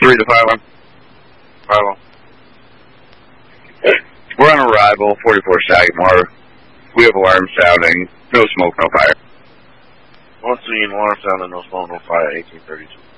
3 to 5 1. 5 1. We're on arrival, 44 Sagamore. We have alarm sounding. No smoke, no fire. 1 scene, alarm sounding, no smoke, no fire, 1832.